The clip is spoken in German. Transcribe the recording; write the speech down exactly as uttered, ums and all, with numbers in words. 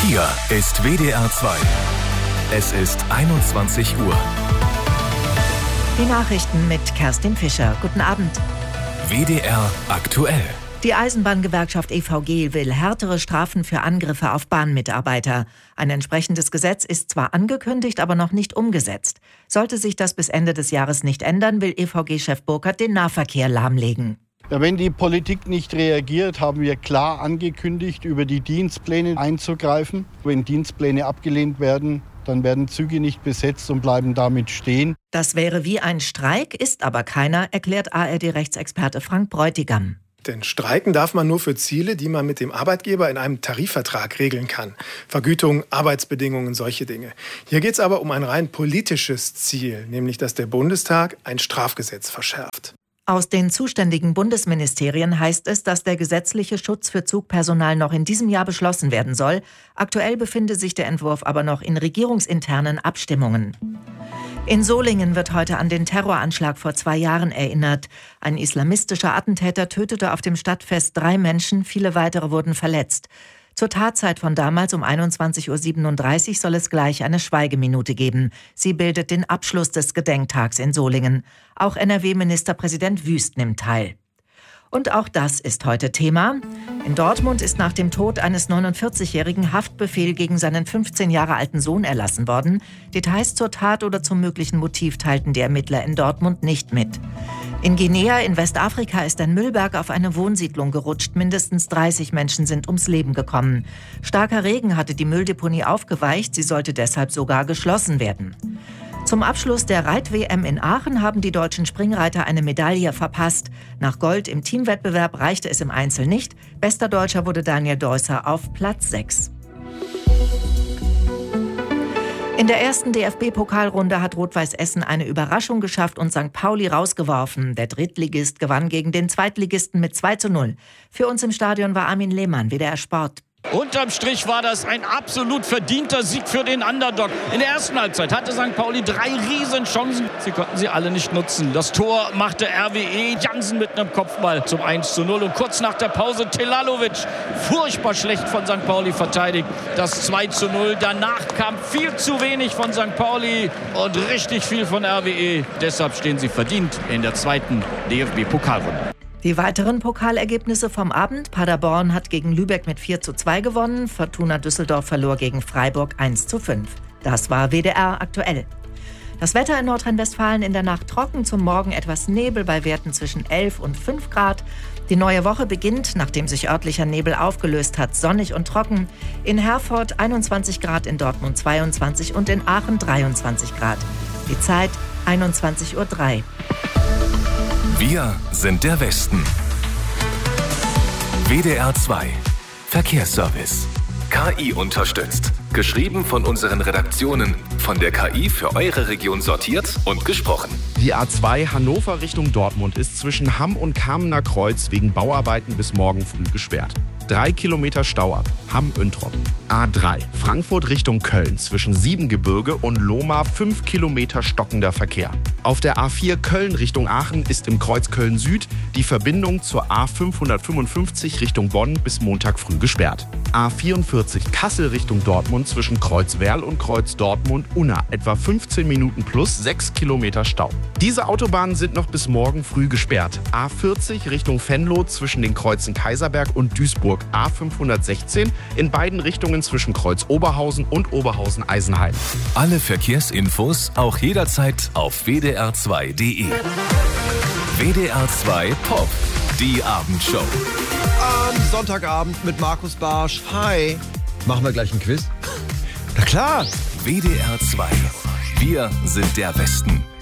Hier ist W D R zwei. Es ist einundzwanzig Uhr. Die Nachrichten mit Kerstin Fischer. Guten Abend. W D R aktuell. Die Eisenbahngewerkschaft E V G will härtere Strafen für Angriffe auf Bahnmitarbeiter. Ein entsprechendes Gesetz ist zwar angekündigt, aber noch nicht umgesetzt. Sollte sich das bis Ende des Jahres nicht ändern, will E V G-Chef Burkhardt den Nahverkehr lahmlegen. Ja, wenn die Politik nicht reagiert, haben wir klar angekündigt, über die Dienstpläne einzugreifen. Wenn Dienstpläne abgelehnt werden, dann werden Züge nicht besetzt und bleiben damit stehen. Das wäre wie ein Streik, ist aber keiner, erklärt A R D-Rechtsexperte Frank Bräutigam. Denn streiken darf man nur für Ziele, die man mit dem Arbeitgeber in einem Tarifvertrag regeln kann. Vergütung, Arbeitsbedingungen, solche Dinge. Hier geht es aber um ein rein politisches Ziel, nämlich dass der Bundestag ein Strafgesetz verschärft. Aus den zuständigen Bundesministerien heißt es, dass der gesetzliche Schutz für Zugpersonal noch in diesem Jahr beschlossen werden soll. Aktuell befinde sich der Entwurf aber noch in regierungsinternen Abstimmungen. In Solingen wird heute an den Terroranschlag vor zwei Jahren erinnert. Ein islamistischer Attentäter tötete auf dem Stadtfest drei Menschen, viele weitere wurden verletzt. Zur Tatzeit von damals um einundzwanzig Uhr siebenunddreißig soll es gleich eine Schweigeminute geben. Sie bildet den Abschluss des Gedenktags in Solingen. Auch N R W-Ministerpräsident Wüst nimmt teil. Und auch das ist heute Thema. In Dortmund ist nach dem Tod eines neunundvierzigjährigen Haftbefehl gegen seinen fünfzehn Jahre alten Sohn erlassen worden. Details zur Tat oder zum möglichen Motiv teilten die Ermittler in Dortmund nicht mit. In Guinea in Westafrika ist ein Müllberg auf eine Wohnsiedlung gerutscht. Mindestens dreißig Menschen sind ums Leben gekommen. Starker Regen hatte die Mülldeponie aufgeweicht. Sie sollte deshalb sogar geschlossen werden. Zum Abschluss der Reit-W M in Aachen haben die deutschen Springreiter eine Medaille verpasst. Nach Gold im Teamwettbewerb reichte es im Einzel nicht. Bester Deutscher wurde Daniel Deusser auf Platz sechs. In der ersten D F B-Pokalrunde hat Rot-Weiß Essen eine Überraschung geschafft und Sankt Pauli rausgeworfen. Der Drittligist gewann gegen den Zweitligisten mit zwei zu null. Für uns im Stadion war Armin Lehmann, W D R Sport. Unterm Strich war das ein absolut verdienter Sieg für den Underdog. In der ersten Halbzeit hatte Sankt Pauli drei Riesenchancen. Sie konnten sie alle nicht nutzen. Das Tor machte R W E Jansen mit einem Kopfball zum eins zu null. Und kurz nach der Pause Telalovic, furchtbar schlecht von Sankt Pauli verteidigt, das zwei zu null. Danach kam viel zu wenig von Sankt Pauli und richtig viel von R W E. Deshalb stehen sie verdient in der zweiten D F B-Pokalrunde. Die weiteren Pokalergebnisse vom Abend. Paderborn hat gegen Lübeck mit vier zu zwei gewonnen. Fortuna Düsseldorf verlor gegen Freiburg eins zu fünf. Das war W D R aktuell. Das Wetter in Nordrhein-Westfalen in der Nacht trocken, zum Morgen etwas Nebel bei Werten zwischen elf und fünf Grad. Die neue Woche beginnt, nachdem sich örtlicher Nebel aufgelöst hat, sonnig und trocken. In Herford einundzwanzig Grad, in Dortmund zweiundzwanzig und in Aachen dreiundzwanzig Grad. Die Zeit einundzwanzig Uhr drei. Wir sind der Westen. W D R zwei. Verkehrsservice. K I unterstützt. Geschrieben von unseren Redaktionen. Von der K I für eure Region sortiert und gesprochen. Die A zwei Hannover Richtung Dortmund ist zwischen Hamm und Kamener Kreuz wegen Bauarbeiten bis morgen früh gesperrt. Drei Kilometer Stau ab. Hamm-Üntrop. A drei Frankfurt Richtung Köln zwischen Siebengebirge und Lohmar fünf Kilometer stockender Verkehr. Auf der A vier Köln Richtung Aachen ist im Kreuz Köln Süd die Verbindung zur A fünfhundertfünfundfünfzig Richtung Bonn bis Montag früh gesperrt. A vierundvierzig Kassel Richtung Dortmund zwischen Kreuz Werl und Kreuz Dortmund Unna etwa fünfzehn Minuten plus sechs Kilometer Stau. Diese Autobahnen sind noch bis morgen früh gesperrt. A vierzig Richtung Venlo zwischen den Kreuzen Kaiserberg und Duisburg. A fünfhundertsechzehn in beiden Richtungen zwischen Kreuz Oberhausen und Oberhausen-Eisenheim. Alle Verkehrsinfos auch jederzeit auf w d r zwei punkt d e. W D R zwei Pop, die Abendshow. Am Sonntagabend mit Markus Barsch. Hi. Machen wir gleich ein Quiz? Na klar. W D R zwei. Wir sind der Westen.